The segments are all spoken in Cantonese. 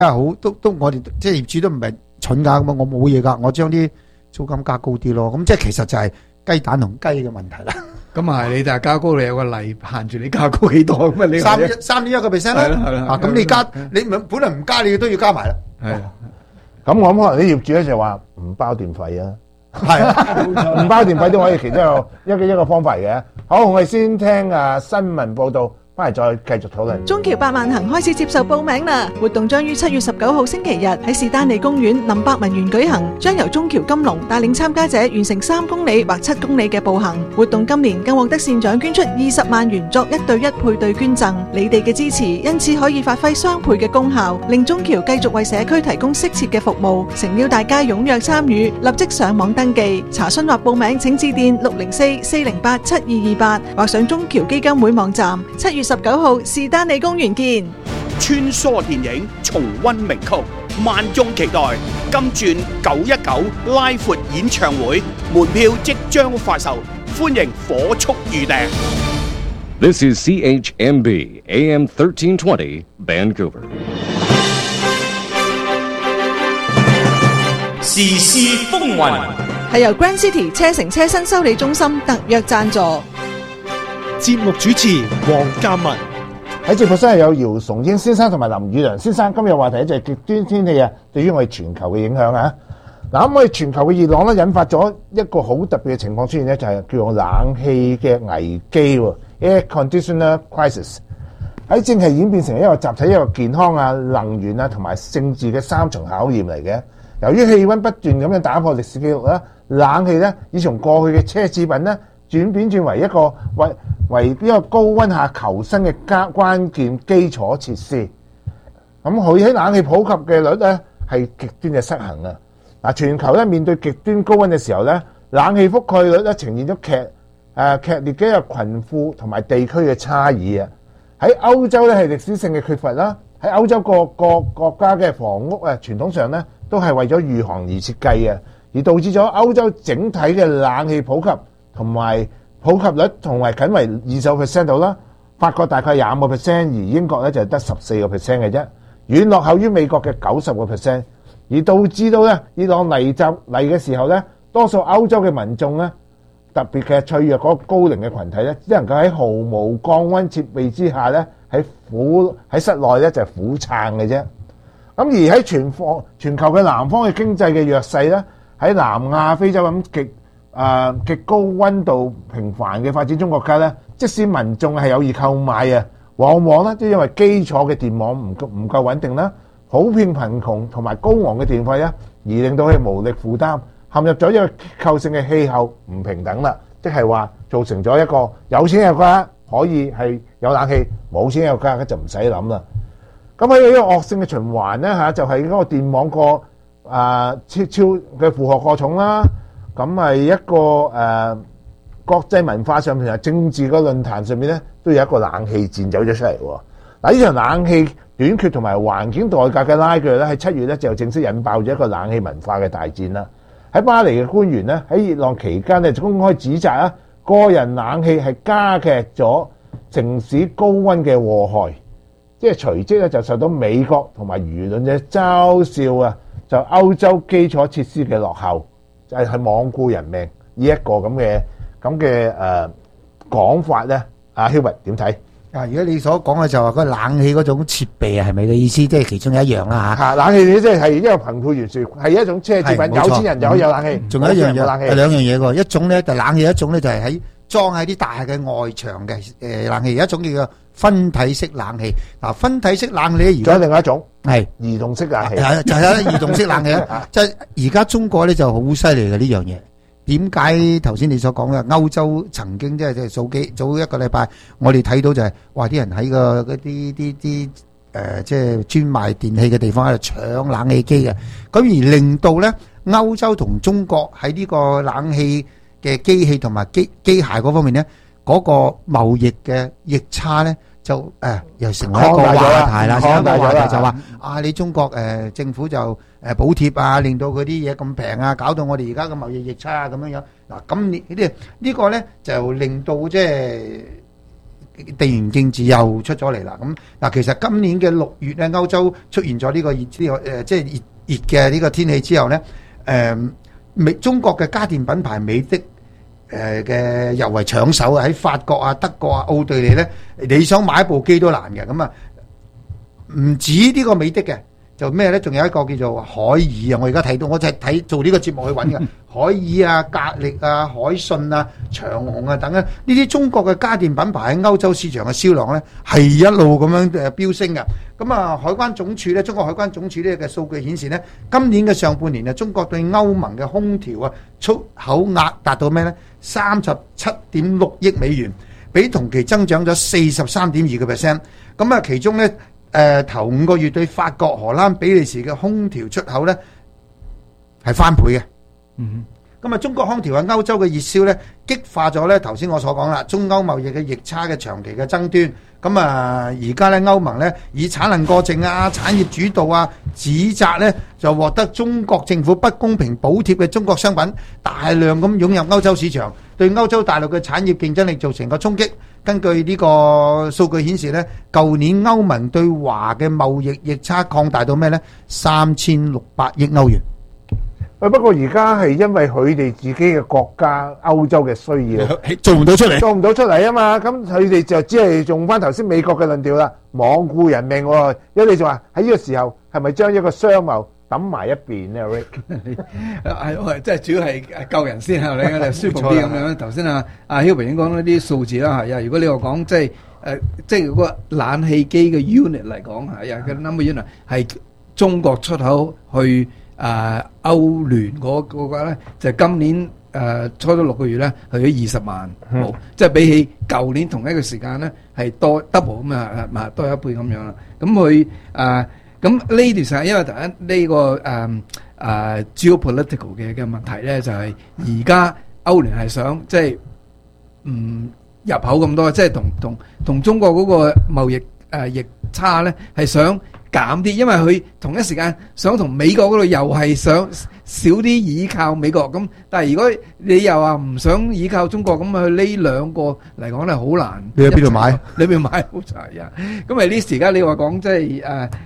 好都我哋即係業主都唔係蠢㗎，咁我冇嘢㗎，我將啲租金加高啲咯。咁即係其實就係雞蛋同雞嘅問題啦。 咁啊，你但係加高你有個例限住你加高幾多咁啊？你 3.1%啦。 係啦。 咁你加你本來唔加你都要加埋啦。 係。 咁我諗可能啲業主咧就話唔包電費啊。 係唔包電費都可以其中一個方法嚟嘅。好，我哋先聽新聞報道。翻嚟再繼續討論。 中橋百萬行開始接受報名啦！活動將於7月19號星期日喺士丹利公園林百文園舉行，將由中橋金龍帶領參加者完成3公里或7公里嘅步行。活動今年更獲得善長捐出20萬元作1對1配對捐贈。你哋嘅支持因此可以發揮雙倍嘅功效，令中橋繼續為社區提供適切嘅服務。誠邀大家踴躍參與，立即上網登記。查詢或報名請致電604-408-7228或上中橋基金會網站。7月19號士丹利公園見。 穿梭電影重溫名曲，萬眾期待金鑽919拉闊演唱會，門票即將發售，歡迎火速預訂。 This is CHMB AM 1320 Vancouver。 時事風雲係由 Grand City 車城車新修理中心特約贊助。 節目主持黃嘉文。 喺直播室係有姚崇英先生同埋林宇良先生。今日話題就係極端天氣啊，對於我哋全球嘅影響啊。嗱，咁我哋全球嘅熱浪咧，引發咗一個好特別嘅情況出現咧，就係叫做冷氣嘅危機 （air conditioner crisis）。喺正係演變成一個集體、一個健康啊、能源啊同埋政治嘅3重考驗嚟嘅。由於氣温不斷咁樣打破歷史記錄啦，冷氣咧已從過去嘅奢侈品咧轉為一個為呢個高温下求生嘅關鍵基礎設施。咁佢喺冷氣普及嘅率咧係極端嘅失衡啊！嗱，全球咧面對極端高温嘅時候咧，冷氣覆蓋率咧呈現咗劇烈嘅一個貧富同埋地區嘅差異啊！喺歐洲咧係歷史性嘅缺乏啦，喺歐洲各個國家嘅房屋啊傳統上咧都係為咗御寒而設計嘅，而導致咗歐洲整體嘅冷氣普及同埋普及率同埋僅為20% 度啦，法國大概25%，而英國咧就得14% 嘅啫，遠落後於美國嘅90%，而導致到咧熱浪嚟嘅時候咧，多數歐洲嘅民眾咧，特別嘅脆弱嗰個高齡嘅群體咧，只能夠喺毫無降溫設備之下咧，喺室內咧就係苦撐嘅啫。咁而喺全球嘅南方嘅經濟嘅弱勢咧，喺南亞、非洲咁極高溫度頻繁嘅發展中國家咧，即使民眾係有意購買啊，往往咧都因為基礎嘅電網唔夠穩定啦，普遍貧窮同埋高昂嘅電費咧，而令到佢無力負擔，陷入咗一個結構性嘅氣候唔平等啦。即係話造成咗一個有錢嘅國家可以係有冷氣，冇錢嘅國家就唔使諗啦。咁喺呢個惡性嘅循環咧嚇，就係嗰個電網超嘅負荷過重啦。咁係一個國際文化上面同政治個論壇上面咧，都有一個冷氣戰走咗出嚟喎。嗱，呢場冷氣短缺同埋環境代價嘅拉鋸咧，喺7月咧就正式引爆咗一個冷氣文化嘅大戰啦。喺巴黎嘅官員咧喺熱浪期間咧就公開指責啊，個人冷氣係加劇咗城市高溫嘅禍害，即係隨即咧就受到美國同埋輿論嘅嘲笑啊，就歐洲基礎設施嘅落後。就係罔顧人命呢一個咁嘅講法咧，阿 Hubert 點睇？ 如果你所講嘅就話個冷氣嗰種設備係咪嘅意思？即係其中一樣啦嚇。 冷氣即係一個貧富懸殊，係一種奢侈品。有錢人就可以有冷氣。 仲有一樣嘢，係兩樣嘢喎。一種咧就冷氣，一種咧就係裝喺啲大嘅外牆嘅冷氣。有一種叫做分體式冷氣。嗱，分體式冷氣咧，而家另外一種係移動式冷氣。 就係移動式冷氣啦。即係而家中國咧就好犀利嘅呢樣嘢。點解頭先你所講嘅歐洲曾經即係早一個禮拜，我哋睇到就係話啲人喺嗰啲即係專賣電器嘅地方喺度搶冷氣機嘅，咁而令到咧歐洲同中國喺呢個冷氣嘅機器同埋機械嗰方面咧，嗰個貿易嘅逆差咧就又成為一個話題啦，成為一個話題就話你中國政府就補貼啊，令到佢啲嘢咁平啊，搞到我哋而家嘅貿易逆差啊咁樣樣。嗱，咁呢個咧就令到即係地緣政治又出咗嚟啦。咁嗱，其實今年嘅6月咧，歐洲出現咗呢個即係熱嘅呢個天氣之後咧，中國嘅家電品牌美的嘅尤為搶手喺法國啊、德國啊、奧地利咧，你想買一部機都難嘅。咁啊，唔止呢個美的嘅。就咩咧？仲有一個叫做海爾啊！我而家睇到，我就係睇做呢個節目去揾嘅。海爾啊、格力啊、海信啊、長虹啊等啊，呢啲中國嘅家電品牌喺歐洲市場嘅銷量咧係一路咁樣飆升嘅。咁啊，海關總署咧，中國海關總署呢嘅數據顯示咧，今年嘅上半年啊，中國對歐盟嘅空調啊出口額達到咩咧？37.6億美元，比同期增長咗43.2%。咁啊，其中咧。頭5個月對法國、荷蘭、比利時嘅空調出口咧係翻倍嘅。咁啊，中國空調喺歐洲嘅熱銷咧，激化咗咧頭先我所講啦，中歐貿易嘅逆差嘅長期嘅爭端。咁啊，而家咧歐盟咧以產能過剩啊、產業主導啊，指責咧就獲得中國政府不公平補貼嘅中國商品大量咁湧入歐洲市場，對歐洲大陸嘅產業競爭力造成個衝擊。根據呢個數據顯示咧，舊年歐盟對華嘅貿易逆差擴大到咩咧？3600億歐元。 不過而家係因為佢哋自己嘅國家歐洲嘅需要， 做唔到出嚟， 做唔到出嚟啊嘛！咁佢哋就只係用翻頭先美國嘅論調啦，罔顧人命喎。因為你就話喺呢個時候係咪將一個商貿抌埋一邊咧 ？Rick 係即係主要係救人先係咪？你舒服啲咁樣。頭先阿Hilbert已經講咗啲數字啦，係啊。如果你話講即係嗰個冷氣機嘅 unit 嚟講係啊，個 number unit 係中國出口去。歐聯嗰個咧就今年初咗6個月咧去咗20萬部，即係比起舊年同一個時間咧係多 double 咁啊，多1倍咁樣啦。咁佢咁呢段時間因為第一呢個geopolitical 嘅問題咧，就係而家歐聯係想即係唔入口咁多，即係同中國嗰個貿易逆差咧係想減啲，因為佢同一時間想同美國嗰度又係想少啲依靠美國咁，但係如果你又話唔想依靠中國咁，佢呢兩個嚟講咧好難。 你喺邊度買？ 你邊買好齊啊？咁at least而家你話講即係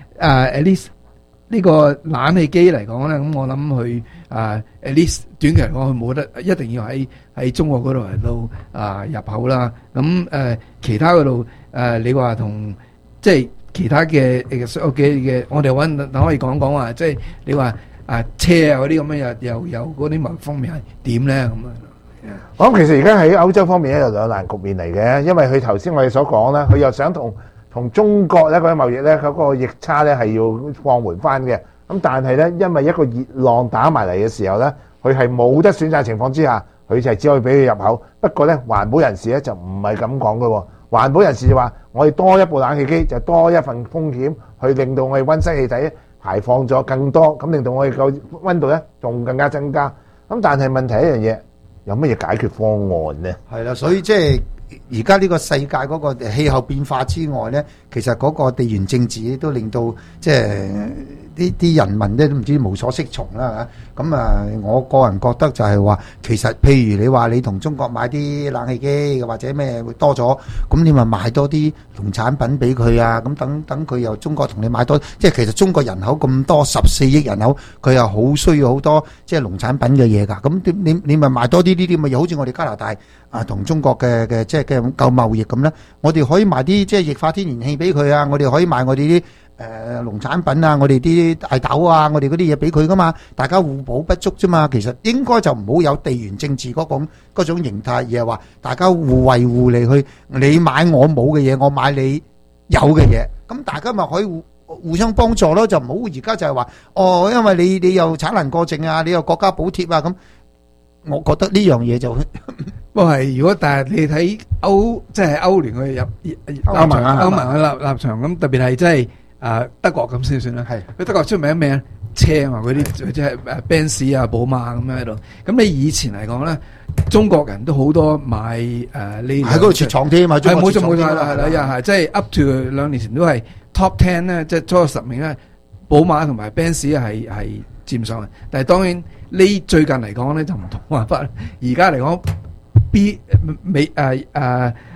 at least呢個冷氣機嚟講咧，咁我諗佢at least 短期嚟講佢冇得一定要喺中國嗰度嚟到入口啦。咁其他嗰度你話同即係。其他嘅我哋可以講話，即係你話車啊嗰啲咁樣又嗰啲貿易方面係點咧咁啊？ 我諗其實而家喺歐洲方面咧有兩難局面嚟嘅，因為佢頭先我哋所講啦，佢又想同中國咧嗰啲貿易咧嗰個逆差咧係要放緩翻嘅。咁但係咧，因為一個熱浪打埋嚟嘅時候咧，佢係冇得選擇情況之下，佢就係只可以俾佢入口。不過咧，環保人士咧就唔係咁講嘅喎。環保人士就話：我哋多一部冷氣機就多一份風險，去令到我哋溫室氣體排放咗更多，咁令到我哋個溫度咧仲更加增加。咁但係問題一樣嘢，有乜嘢解決方案呢？ 係啦，所以即係而家呢個世界嗰個氣候變化之外咧，其實嗰個地緣政治都令到即係啲人民咧都唔知無所適從啦嚇。咁我個人覺得就係話，其實譬如你話你同中國買啲冷氣機或者咩會多咗，咁你咪買多啲農產品俾佢啊。咁等佢又中國同你買多，即係其實中國人口咁多14億人口，佢又好需要好多即係農產品嘅嘢㗎。咁你咪買多啲呢啲，咪又好似我哋加拿大同中國嘅即係嘅夠貿易咁咧，我哋可以賣啲即係液化天然氣俾佢啊，我哋可以賣我哋啲農產品啊，我哋啲大豆啊，我哋嗰啲嘢俾佢噶嘛，大家互補不足啫嘛。其實應該就唔好有地緣政治嗰種形態，而係話大家互惠互利去，你買我冇嘅嘢，我買你有嘅嘢，咁大家咪可以互相幫助咯。就唔好而家就係話因為你又產能過剩啊，你又國家補貼啊咁。我覺得呢樣嘢就不過係如果但係你睇即係歐聯去入歐盟嘅立場咁，特別係即係德國咁先算啦。係佢德國出名咩車啊，嗰啲即係Benz啊、寶馬咁樣喺度。咁你以前嚟講咧，中國人都好多買呢喺嗰度設廠添嘛。 係冇錯啦，係啦，又係即係 up to 2年前都係 top 10咧，即係初10名咧，寶馬同埋 Benz 係佔上嘅。但係當然呢最近嚟講咧就唔同辦法。而家嚟講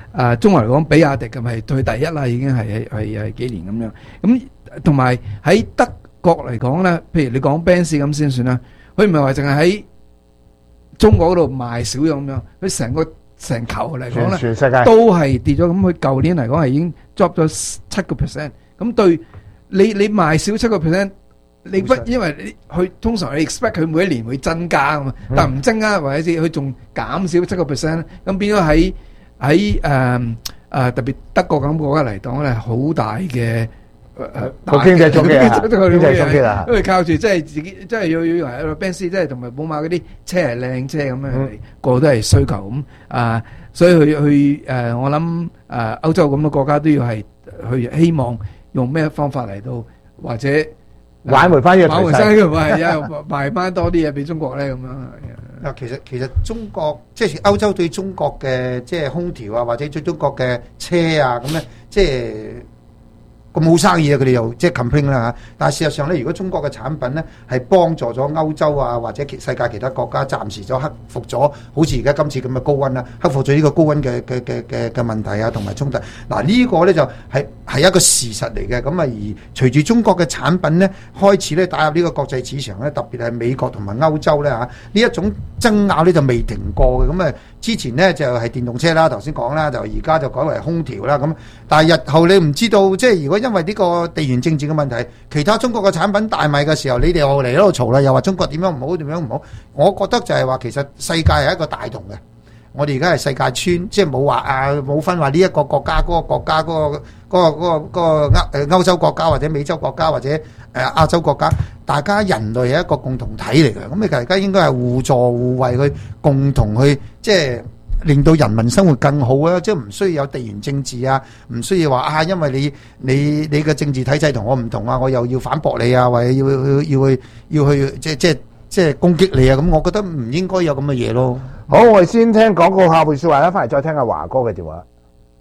中國嚟講，比亞迪咁係退第一啦，已經係幾年咁樣。咁同埋喺德國嚟講咧，譬如你講 Benz 咁先算啦，佢唔係話淨係喺中國嗰度賣少咗咁樣，佢成球嚟講咧， 全世界都係跌咗。咁佢舊年嚟講係已經 drop 咗7%。咁對你賣少7%，你不因為佢通常你 expect 佢每一年會增加㗎嘛，但唔增加或者佢仲減少7%，咁變咗喺特別德國咁國家嚟講咧，好大嘅個經濟衝擊啊，經濟衝擊啊， 因為靠住即係自己，即係要Benz，即係同埋寶馬嗰啲車係靚車咁樣，個個都係需求咁所以佢我諗歐洲咁多國家都要係去希望用咩方法嚟到或者挽回翻呢個挽回翻呢個係賣翻多啲嘢俾中國咧咁樣。 嗱，其實中國即係歐洲對中國嘅即係空調啊，或者對中國嘅車啊咁咧，即係咁冇生意啊，佢哋又即係 complain 啦嚇。但係事實上咧，如果中國嘅產品咧係幫助咗歐洲啊或者世界其他國家暫時咗克服咗，好似而家今次咁嘅高溫啦，克服咗呢個高溫嘅問題啊同埋衝突。嗱呢個咧就係一個事實嚟嘅。咁啊而隨住中國嘅產品咧開始咧打入呢個國際市場咧，特別係美國同埋歐洲咧嚇，呢一種爭拗咧就未停過嘅。咁啊之前咧就係電動車啦，頭先講啦，就而家就改為空調啦。咁但係日後你唔知道，即係如果因為呢個地緣政治嘅問題，其他中國嘅產品大賣嘅時候，你哋又嚟喺度嘈啦，又話中國點樣唔好，點樣唔好。我覺得就係話其實世界係一個大同嘅，我哋而家係世界村，即係冇話冇分話呢一個國家嗰個國家嗰個歐洲國家或者美洲國家或者亞洲國家，大家人類係一個共同體嚟嘅。咁你大家應該係互助互惠去共同去即係令到人民生活更好啊！即係唔需要有地緣政治啊，唔需要話因為你嘅政治體制同我唔同啊，我又要反駁你啊，或者要去即係攻擊你啊！咁我覺得唔應該有咁嘅嘢咯。 好，我哋先聽廣告，下半説話啦，翻嚟再聽下華哥嘅電話。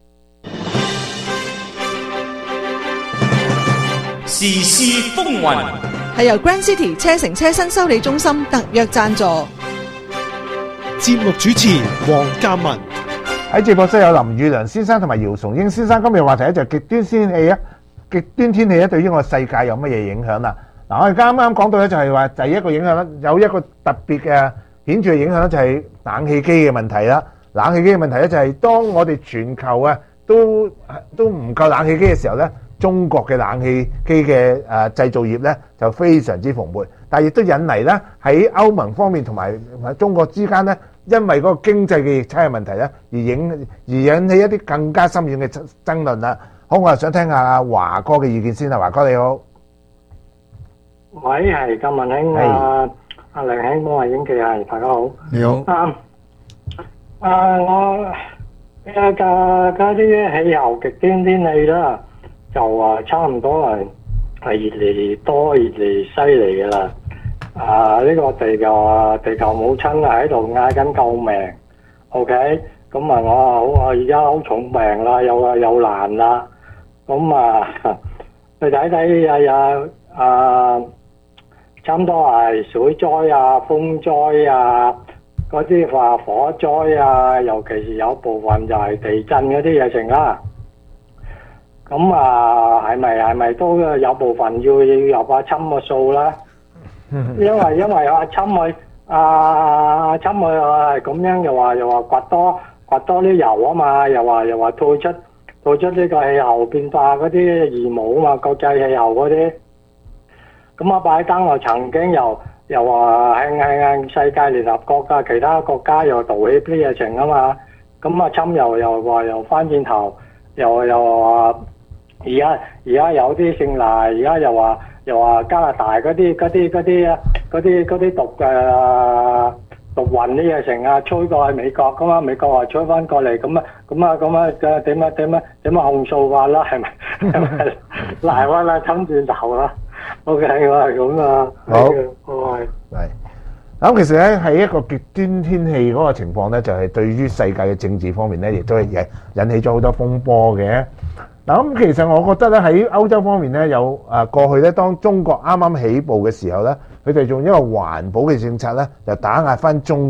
時事風雲係由 Grand City 車城車新修理中心特約贊助。 節目主持黃嘉文。 喺直播室有林宇良先生同埋姚崇英先生。今日話題咧就極端天氣啊，極端天氣咧對於我世界有乜嘢影響啦？嗱，我哋啱啱講到咧就係話第一個影響咧，有一個特別嘅顯著嘅影響咧就係冷氣機嘅問題啦。冷氣機嘅問題咧就係當我哋全球啊都唔夠冷氣機嘅時候咧，中國嘅冷氣機嘅製造業咧就非常之蓬勃，但係亦都引嚟咧喺歐盟方面同埋中國之間咧，因為嗰個經濟嘅逆差嘅問題咧，而引起一啲更加深遠嘅爭論啦。好，我係想聽下華哥嘅意見先啦。華哥你好， 喂，係金文兄啊，阿梁兄，我係影記係，大家好。 你好。 我而家啲氣候極端天氣啦，就差唔多係越嚟越多、越嚟越犀利㗎啦。呢個地球母親喺度嗌緊救命。OK， 咁我而家好重病啦，又難啦。咁你睇睇差唔多係水災啊、風災啊。嗰啲話火災啊，尤其是有部分就係地震嗰啲嘢情啦。咁係咪都有部分要入阿侵個數啦？因為阿侵佢係咁樣，又話掘多啲油啊嘛，又話退出呢個氣候變化嗰啲義務啊嘛，國際氣候嗰啲。咁拜登又曾經又話向世界聯合國啊，其他國家又道歉啲嘢情啊嘛，咁侵又話又翻轉頭，又話而家有啲姓賴，而家又話加拿大嗰啲毒運啲嘢情啊，吹過去美國噶嘛，美國話吹翻過嚟，咁點樣控訴法啦？係咪賴翻啦，侵轉頭啦？OK， 我係咁啊。 好，係。咁其實咧係一個極端天氣嗰個情況咧，就係對於世界嘅政治方面咧，亦都係引起咗好多風波嘅。嗱，咁其實我覺得咧喺歐洲方面咧，有過去咧，當中國啱啱起步嘅時候咧，佢哋用一個環保嘅政策咧，就打壓翻中國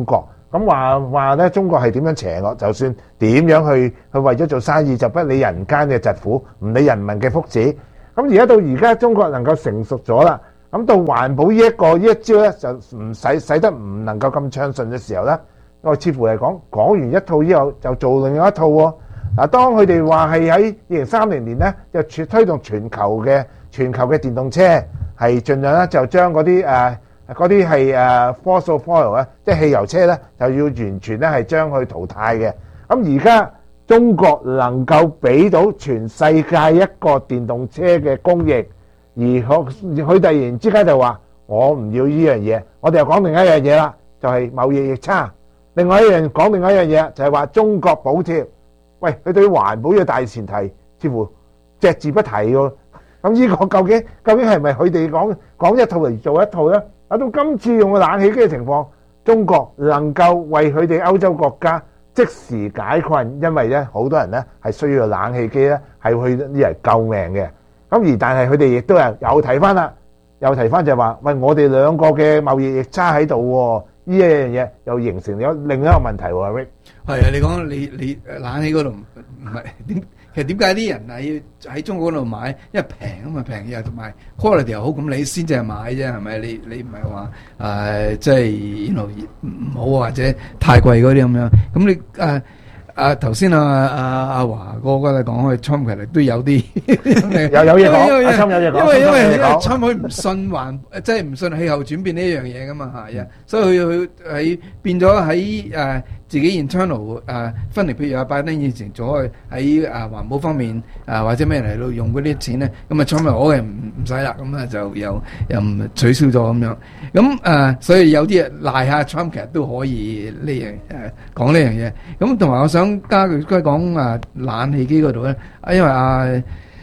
咁話咧中國係點樣邪惡，就算點樣去為咗做生意，就不理人間嘅疾苦，唔理人民嘅福祉。咁而家中國能夠成熟咗啦，咁到環保呢一招咧，就唔使得唔能夠咁暢順嘅時候咧，我似乎嚟講完一套之後就做另外一套喎。嗱，當佢哋話係喺2030年咧，就推動全球嘅電動車，係盡量咧就將嗰啲係fossil fuel 咧，即係汽油車咧，就要完全咧係將佢淘汰嘅。咁而家中國能夠俾到全世界一個電動車嘅供應，而佢突然之間就話我唔要呢樣嘢，我哋又講另一樣嘢啦，就係貿易逆差。另外一樣嘢就係話中國補貼。喂，佢對於環保嘅大前提，似乎隻字不提喎。咁呢個究竟係咪佢哋講一套嚟做一套呢？到今次用個冷氣機嘅情況，中國能夠為佢哋歐洲國家即時解困，因為咧好多人咧係需要冷氣機咧係去嚟救命嘅。咁但係佢哋亦都又提翻啦，就係話喂，我哋兩個嘅貿易逆差喺度喎。呢一樣嘢又形成咗另一個問題喎，Rick。 係啊，你講你冷氣嗰度唔係點？其實點解啲人係要喺中國嗰度買？因為平啊嘛，平嘢同埋 quality 又好，咁你先至係買啫，係咪？你唔係話即係唔好或者太貴嗰啲咁樣。咁你頭先阿華哥你講佢 Trump 其實都有啲有嘢講，阿 Trump 有嘢講， 因為 Trump 佢唔信即係唔信氣候轉變呢一樣嘢噶嘛，係啊，所以佢喺變咗喺自己 internal 分離，譬如阿拜登以前做喺環保方面或者咩嚟到用嗰啲錢咧，咁啊 Trump 我嘅唔使啦，咁啊就又唔取消咗咁樣，咁所以有啲賴下 Trump 其實都可以呢樣講呢樣嘢，咁同埋我想加句講冷氣機嗰度咧，因為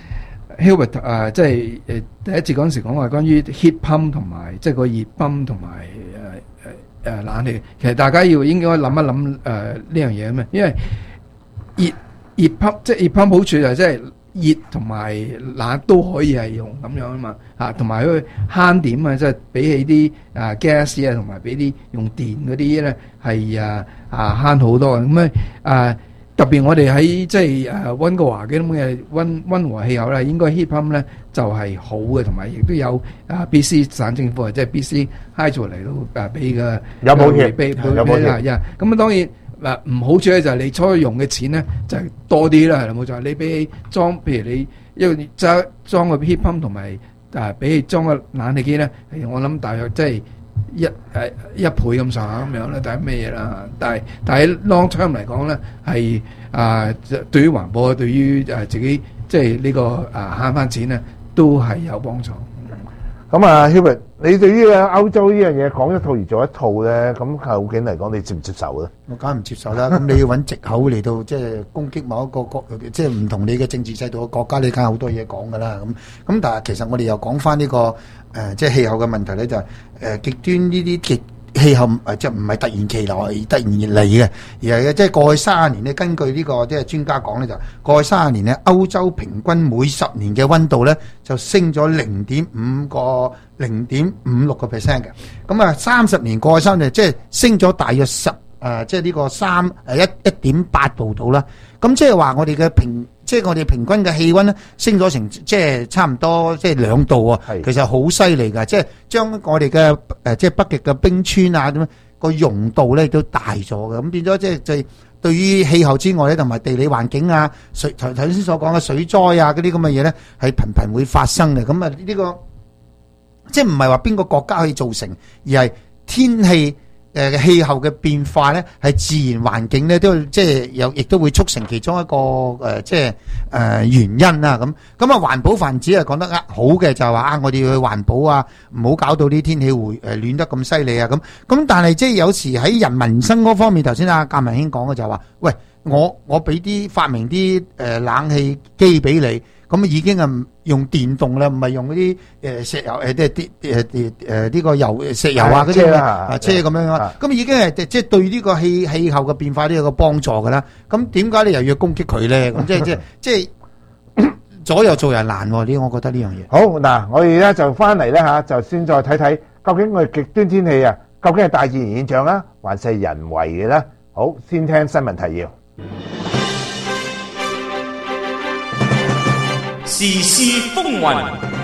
Hilbert 即係第一次嗰陣時講話關於 heat pump 同埋即係個熱泵同埋冷氣，其實大家應該諗一諗呢樣嘢啊嘛，因為熱泵即係熱泵好處就係即係熱同埋冷都可以係用咁樣啊嘛，同埋佢慳點啊，即係比起啲gas 同埋比啲用電嗰啲咧係慳好多咁特別我哋喺即係溫哥華嘅咁嘅溫和氣候咧，應該 heat pump 咧就係好嘅，同埋亦都有BC 省政府即係 BC Hydro 嚟到俾嘅有補貼， 有補貼。咁當然唔好處咧就係你初用嘅錢咧就係多啲啦，係冇錯。你比起裝，譬如你因為裝個 heat pump 同埋比起裝個冷氣機咧，我諗大約即係一倍咁上下咁樣啦，但係咩嘢啦？但係 long term 嚟講咧，係對於環保，對於自己即係呢個慳翻錢咧，都係有幫助。 咁Hubert，你對於歐洲呢樣嘢講一套而做一套咧，咁究竟嚟講你接唔接受咧？ 我梗係唔接受啦！咁你要揾藉口嚟到即係攻擊某一個國，即係唔同你嘅政治制度嘅國家，你梗係好多嘢講噶啦。咁但係其實我哋又講翻呢個即係氣候嘅問題咧，就係極端呢啲氣候即係唔係突然其來、突然而嚟嘅，而係即係過去30年咧，根據呢個即係專家講咧，就過去30年咧，歐洲平均每10年嘅溫度咧就升咗0.56%嘅。咁30年過去3年，即係升咗大約即係呢個1.8度到啦。咁即係話我哋嘅即係我哋平均嘅氣溫咧，升咗成即係差唔多即係2度啊！其實好犀利㗎，即係將我哋嘅即係北極嘅冰川啊，咁樣個溶度咧都大咗嘅。咁變咗即係對於氣候之外咧，同埋地理環境啊、頭先所講嘅水災啊嗰啲咁嘅嘢咧，係頻頻會發生嘅。咁呢個即係唔係話邊個國家可以造成，而係天氣氣候嘅變化咧，係自然環境咧都即係亦都會促成其中一個即係原因啦。咁環保分子係講得好嘅，就係話我哋要去環保啊，唔好搞到啲天氣會暖得咁犀利啊。咁但係即係有時喺人民生嗰方面，頭先阿鑑文兄講嘅就係話，喂，我俾啲發明啲冷氣機俾你。咁已經係用電動啦，唔係用嗰啲石油呢個石油啊嗰啲車咁樣啊。咁已經係即係對呢個氣候嘅變化都有個幫助㗎啦。咁點解你又要攻擊佢咧？咁即係左右做人難喎。我覺得呢樣嘢。 好嗱，我哋咧就翻嚟咧就先再睇睇究竟我哋極端天氣究竟係大自然現象啊， 還是係人為嘅呢？好，先聽新聞提要。 時事風雲，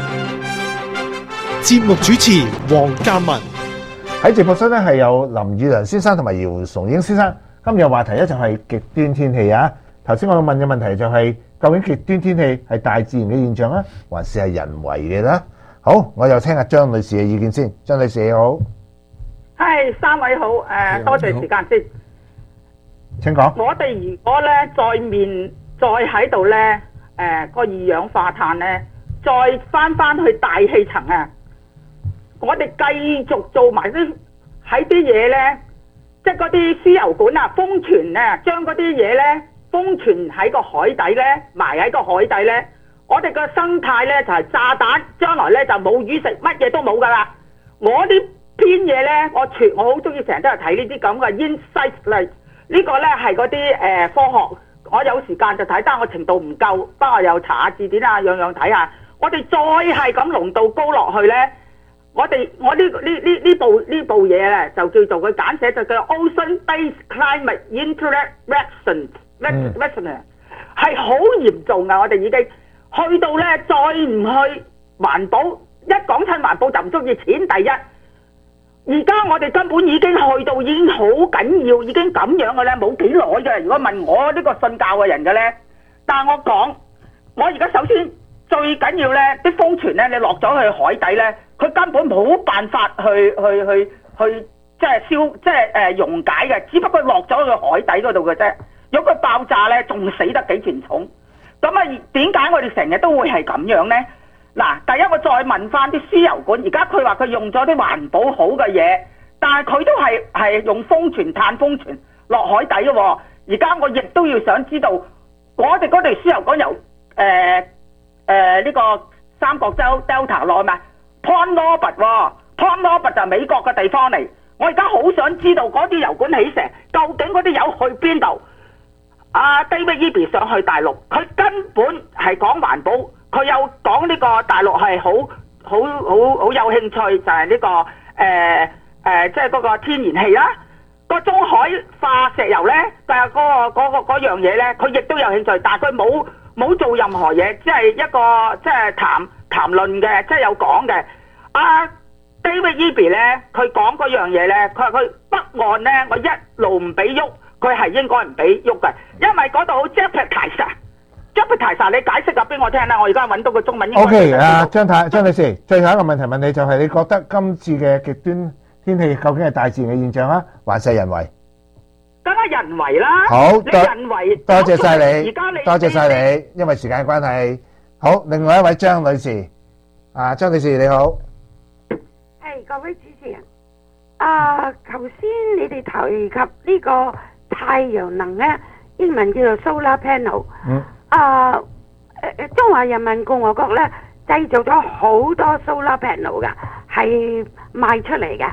節目主持黃嘉文。 喺直播室咧係有林宇良先生同埋姚崇英先生。今日話題咧就係極端天氣啊！頭先我問嘅問題就係、究竟極端天氣係大自然嘅現象啊，還是係人為嘅咧？好，我又聽下張女士嘅意見先。張女士你好， 係三位好，多謝時間先。 請講。 我哋如果咧再喺度咧，個二氧化碳咧再翻去大氣層啊！我哋繼續做埋喺啲嘢咧，即係嗰啲輸油管啊，封存啊，將嗰啲嘢咧封存喺個海底咧，埋喺個海底咧，我哋個生態咧就係炸彈，將來咧就冇魚食，乜嘢都冇噶啦。我呢篇嘢咧，我好中意成日都係睇呢啲咁嘅 insight 嚟，呢個咧係嗰啲科學，我有時間就睇，但我程度唔夠，不過我又查下字典啊，樣樣睇下。我哋再係咁濃度高落去咧。我呢部嘢咧就叫做佢簡寫就叫 Ocean-based Climate Interaction，係好嚴重噶。我哋已經去到咧，再唔去環保，一講親環保就唔中意錢第一。而家我哋根本已經去到已經好緊要，已經咁樣嘅咧，冇幾耐嘅。如果問我呢個信教嘅人嘅咧，但係我講，我而家首先最緊要咧，啲風泉咧，你落咗去海底咧。佢根本冇辦法去即係溶解嘅，只不過落咗去海底嗰度嘅啫。如果佢爆炸咧，仲死得幾嚴重。咁啊，點解我哋成日都會係咁樣咧？嗱，第一我再問翻啲輸油管，而家佢話佢用咗啲環保好嘅嘢，但係佢都係用碳封存落海底嘅喎。而家我亦都要想知道，我哋嗰條輸油管由呢個三角洲 Delta 落去嘛？Port Norbert 喎，Port Norbert 就係美國嘅地方嚟。我而家好想知道嗰啲油管起成，究竟嗰啲油去邊度？David Eby 上去大陸，佢根本係講環保，佢又講呢個大陸係好有興趣，就係呢個即係嗰個天然氣啦，個中海化石油咧，但係嗰樣嘢咧，佢亦都有興趣，但係佢冇做任何嘢，只係一個即係談論嘅，即係有講嘅。David Eby 咧，佢講嗰樣嘢咧，佢話佢北岸咧，我一路唔俾喐，佢係應該唔俾喐嘅，因為嗰度好 jeopardize。你解釋下俾我聽啦，我而家揾到個中文。 OK， 張女士，最後一個問題問你，就係你覺得今次嘅極端天氣究竟係大自然嘅現象啊，還是人為？ 梗係人為啦。 好， 人為多謝晒你，多謝晒你， 你，因為時間關係。好，另外一位張女士，張女士你好。 係各位主持人，頭先你哋提及呢個太陽能咧，英文叫做 solar panel。中華人民共和國咧製造咗好多 solar panel 噶，係賣出嚟嘅。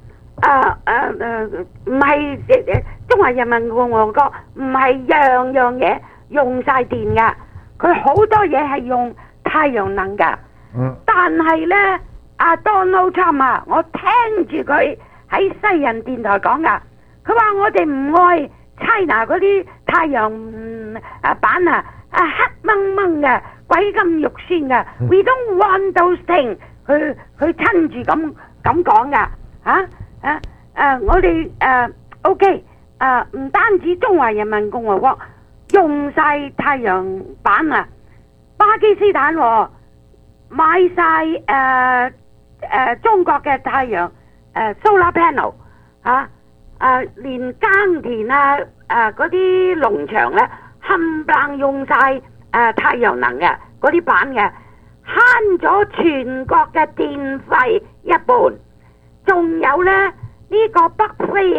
唔係中華人民共和國唔係樣樣嘢用晒電噶。佢好多嘢係用太陽能噶，但係呢，Donald Trump 啊，我聽住佢喺西人電台講噶，佢話我哋唔愛 China 嗰啲太陽板啊，黑掹掹嘅，鬼咁肉酸嘅，We don't want those things，佢親住咁講噶，我哋OK，唔單止中華人民共和國。用晒太陽板啊！巴基斯坦買晒中國嘅太陽solar panel 連耕田嗰啲農場咧冚唪唥用晒太陽能嘅嗰啲板嘅，慳咗全國嘅電費一半。仲有咧呢個北非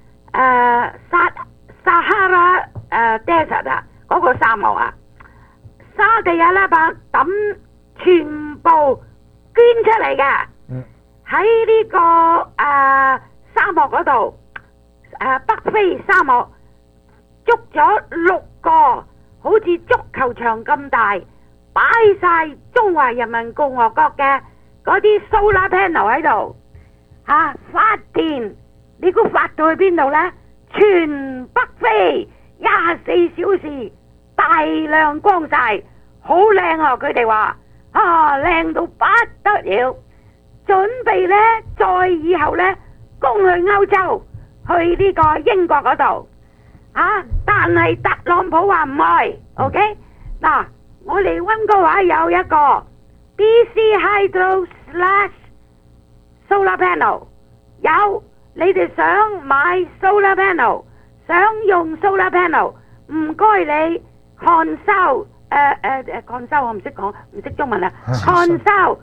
撒哈拉desert 嗰個沙漠沙地阿拉伯抌全部捐出嚟嘅，喺呢個沙漠嗰度，北非沙漠捉咗6個好似足球場咁大，擺晒中華人民共和國嘅嗰啲 solar panel 喺度，發電你估發到去邊度呢？全北非24小時大量光晒，好靚啊！佢哋話靚到不得了，準備呢，再以後呢，攻去歐洲，去呢個英國嗰度但係特朗普話唔去 ，OK？ 嗱，我哋溫哥華有一個 BC Hydro / Solar Panel， 有你哋想買 Solar Panel， 想用 Solar Panel， 唔該你consult consult 我唔識講，唔識中文啊 consult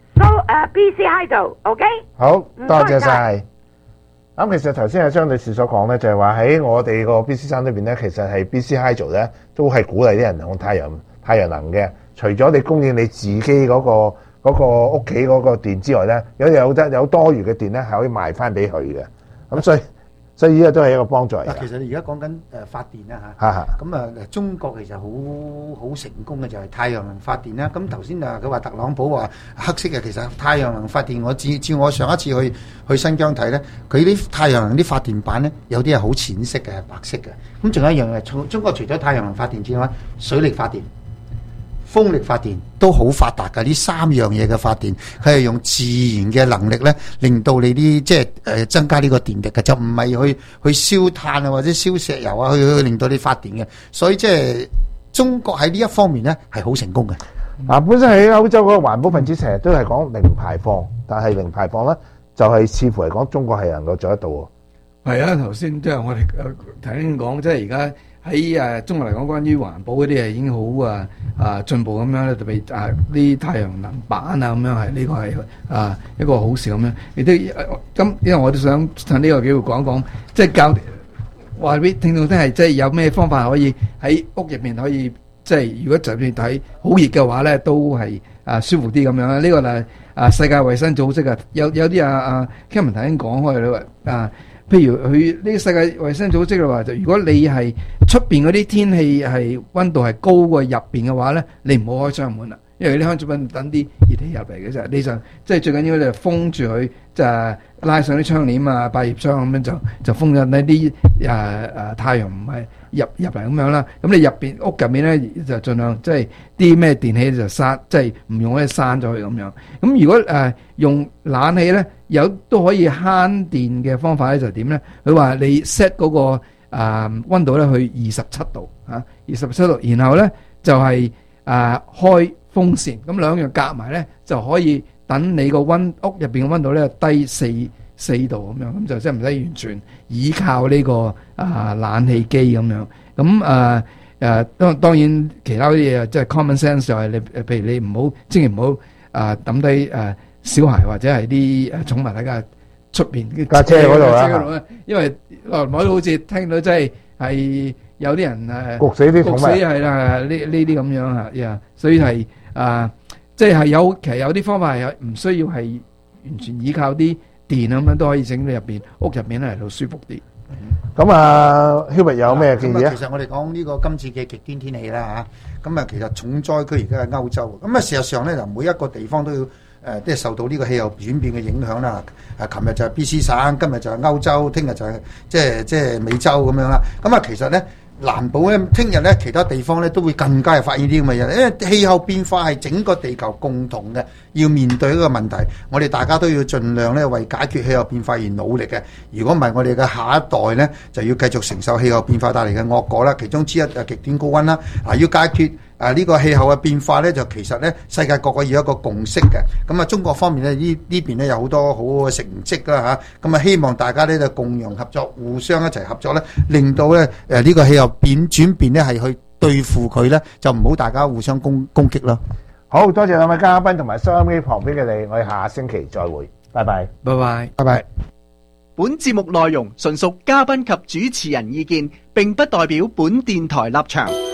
BC Hydro，OK？ 好多謝晒。咁其實頭先阿張女士所講咧，就係話喺我哋個 BC 山裏邊咧，其實係 BC Hydro 咧，都係鼓勵啲人用太陽能嘅。除咗你供應你自己嗰個屋企嗰個電之外咧，有多餘嘅電咧，係可以賣翻俾佢嘅。咁所以呢個都係一個幫助嚟嘅。 其實你而家講緊發電啦嚇，咁中國其實好成功嘅就係太陽能發電啦。咁頭先佢話特朗普話黑色嘅，其實太陽能發電我照我上一次去新疆睇咧，佢啲太陽能啲發電板咧有啲係好淺色嘅，白色嘅。咁仲有一樣嘢，中國除咗太陽能發電之外，水力發電、風力發電都好發達㗎，呢3樣嘢嘅發電，佢係用自然嘅能力咧，令到你啲即係增加呢個電力嘅，就唔係去燒炭啊或者燒石油啊，去令到你發電嘅。所以即係中國喺呢一方面咧係好成功嘅。 本身喺歐洲嗰個環保分子成日都係講零排放，但係零排放咧就係似乎嚟講中國係能夠做得到喎。 係啊，頭先即係我哋頭先講，即係而家喺中國嚟講，關於環保嗰啲已經好進步咁樣咧，特別啲太陽能板啊咁樣係呢個係一個好事咁樣。亦都咁，因為我都想趁呢個機會講講，即係教話俾聽眾聽係即係有咩方法可以喺屋入面可以即係如果就算睇好熱嘅話咧，都係舒服啲咁樣。呢個係世界衛生組織啊，有啲Kevin 頭先講開啦譬如佢呢個世界衛生組織嘅話，就如果你係出邊嗰啲天氣係溫度係高過入邊嘅話咧，你唔好開窗門啦，因為啲開窗門等啲熱氣入嚟嘅啫。你就即係最緊要你就封住佢，就拉上啲窗簾啊、百葉窗咁樣就封咗呢啲太陽唔係入嚟咁樣啦。咁你屋入面咧就盡量即係啲咩電器就閂，即係唔用咧閂咗佢咁樣。咁如果用冷氣咧，都可以慳電嘅方法咧，就點咧？佢話你 set 嗰個溫度咧去27度27度，然後咧就係開風扇，咁兩樣夾埋咧就可以等你個屋入邊嘅溫度咧低4度咁樣，咁就即係唔使完全依靠呢個冷氣機咁樣。咁當然其他啲嘢即係 common sense 就係你譬如你千祈唔好抌低小孩或者係啲寵物喺架出邊架車嗰度啦， 因為我都好似聽到真係有啲人焗死啲寵物， 焗死係啦呢啲咁樣嚇，所以係即係其實有啲方法係唔需要係完全依靠啲電咁樣都可以整到屋入面咧嚟到舒服啲。 咁Hubert 有咩建議啊？ 其實我哋講呢個今次嘅極端天氣啦嚇，咁其實重災區而家係歐洲，咁事實上咧就每一個地方都要。即係受到呢個氣候轉變嘅影響啦。琴日就係 BC 省，今日就係歐洲，聽日就係即係美洲咁樣啦。咁其實咧難保咧，聽日咧其他地方咧都會更加係發現啲咁嘅嘢，因為氣候變化係整個地球共同嘅，要面對一個問題。我哋大家都要盡量咧為解決氣候變化而努力嘅。如果唔係，我哋嘅下一代咧就要繼續承受氣候變化帶嚟嘅惡果啦。其中之一就極端高溫啦。要解決呢個氣候嘅變化咧，就其實咧世界各個要有一個共識嘅。咁中國方面咧呢邊咧有好多好嘅成績啦嚇。咁希望大家咧就共融合作，互相一齊合作咧，令到咧呢個氣候轉變咧係去對付佢咧，就唔好大家互相攻擊咯。 好多謝兩位嘉賓同埋收音機旁邊嘅你，我哋下星期再會，拜拜， 拜拜， 拜拜。 本節目內容純屬嘉賓及主持人意見，並不代表本電台立場。